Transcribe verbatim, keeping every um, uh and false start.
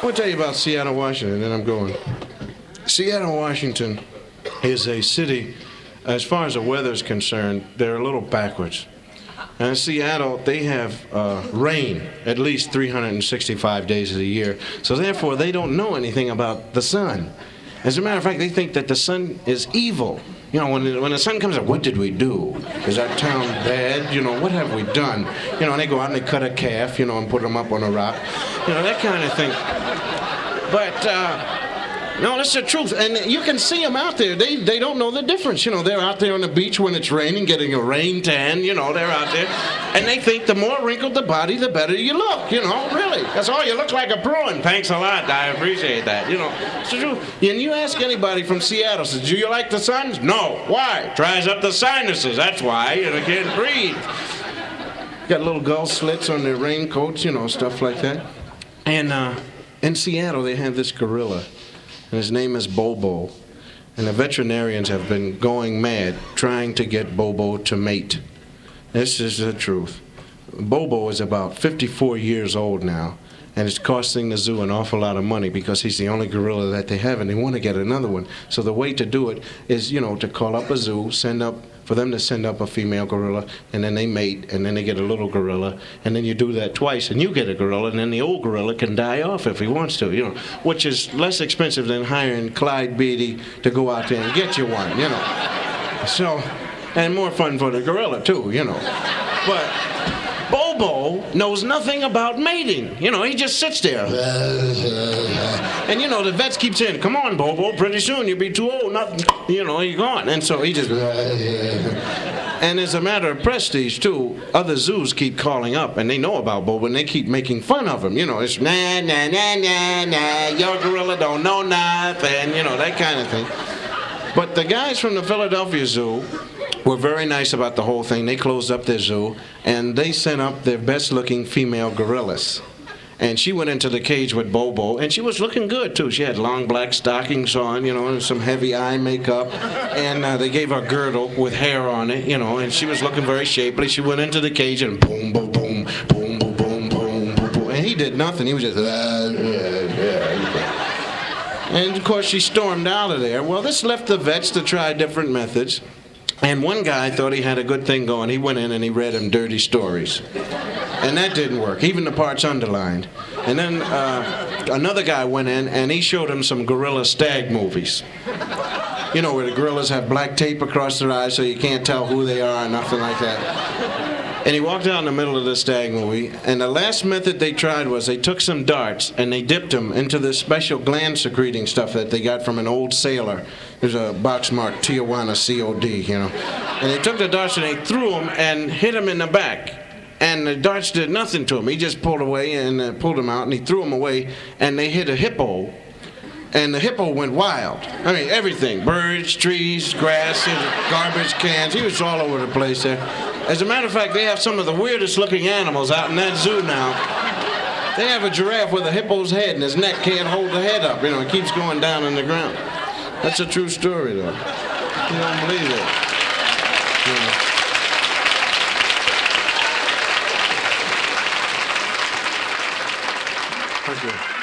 want to tell you about Seattle, Washington, and then I'm going. Seattle, Washington is a city, as far as the weather is concerned, they're a little backwards. And in Seattle, they have uh, rain at least three hundred sixty-five days of the year. So therefore, they don't know anything about the sun. As a matter of fact, they think that the sun is evil. You know, when the, when the sun comes up, what did we do? Is our town bad? You know, what have we done? You know, and they go out and they cut a calf, you know, and put them up on a rock. You know, that kind of thing. But, uh, no, that's the truth. And you can see them out there. They they don't know the difference. You know, they're out there on the beach when it's raining, getting a rain tan. You know, they're out there. And they think the more wrinkled the body, the better you look. You know, really. That's all. You look like a prawn. Thanks a lot. I appreciate that. You know, it's the truth. And you ask anybody from Seattle, says, do you like the sun? No. Why? Dries up the sinuses. That's why. You know, can't breathe. Got little gull slits on their raincoats, you know, stuff like that. And uh, in Seattle, they have this gorilla. And his name is Bobo. And the veterinarians have been going mad trying to get Bobo to mate. This is the truth. Bobo is about fifty-four years old now, and it's costing the zoo an awful lot of money because he's the only gorilla that they have, and they want to get another one. So the way to do it is, you know, to call up a zoo, send up, for them to send up a female gorilla, and then they mate, and then they get a little gorilla, and then you do that twice, and you get a gorilla, and then the old gorilla can die off if he wants to, you know, which is less expensive than hiring Clyde Beatty to go out there and get you one, you know. So, and more fun for the gorilla, too, you know. But Bobo knows nothing about mating. You know, he just sits there. And, you know, the vets keep saying, come on, Bobo, pretty soon you'll be too old. Nothing, you know, you're gone. And so he just... And as a matter of prestige, too, other zoos keep calling up, and they know about Bobo, and they keep making fun of him. You know, it's, nah, nah, nah, nah, nah, your gorilla don't know nothing, you know, that kind of thing. But the guys from the Philadelphia Zoo were very nice about the whole thing. They closed up their zoo, and they sent up their best-looking female gorillas. And she went into the cage with Bobo, and she was looking good, too. She had long black stockings on, you know, and some heavy eye makeup. And uh, they gave her a girdle with hair on it, you know, and she was looking very shapely. She went into the cage, and boom, boom, boom, boom, boom, boom, boom, boom, boom. And he did nothing. He was just... And, of course, she stormed out of there. Well, this left the vets to try different methods. And one guy thought he had a good thing going. He went in and he read him dirty stories. And that didn't work, even the parts underlined. And then uh, another guy went in and he showed him some gorilla stag movies. You know, where the gorillas have black tape across their eyes so you can't tell who they are or nothing like that. And he walked out in the middle of the stag movie, and the last method they tried was they took some darts and they dipped them into this special gland-secreting stuff that they got from an old sailor. There's a box marked Tijuana C O D, you know. And they took the darts and they threw them and hit him in the back. And the darts did nothing to him. He just pulled away and uh, pulled them out, and he threw them away, and they hit a hippo. And the hippo went wild. I mean, everything. Birds, trees, grass, garbage cans. He was all over the place there. As a matter of fact, they have some of the weirdest looking animals out in that zoo now. They have a giraffe with a hippo's head, and his neck can't hold the head up. You know, it keeps going down on the ground. That's a true story, though. You don't believe it. You know. Thank you.